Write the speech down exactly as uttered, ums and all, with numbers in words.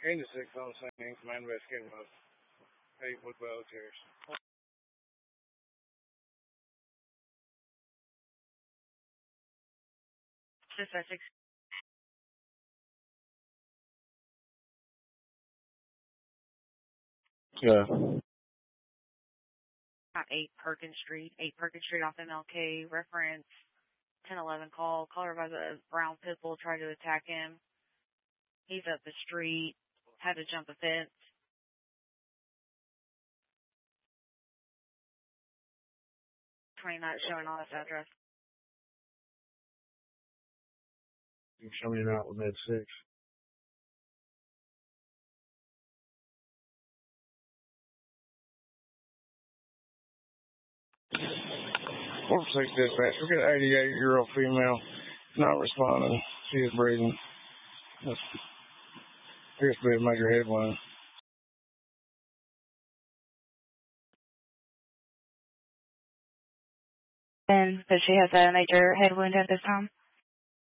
Range of six on the same command investigating both. Eight with well chairs. Dispatch six. Yeah. At eight Perkins Street. eight Perkins Street off M L K. Reference ten eleven call. Caller by the brown pit bull tried to attack him. He's up the street. Had to jump a fence. twenty-nine showing on this address. You can show me out with med six. Four six dispatch. We got an eighty-eight year old female not responding. She is breathing. This appears to be a major head wound. And that she has a major head wound at this time?